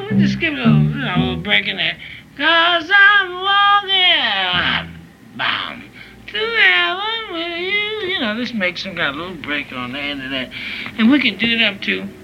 we just give it a little break in there. 'Cause I'm walking, bound to heaven with you. You know, this makes some kind of little break on the end of that. And we can do it up to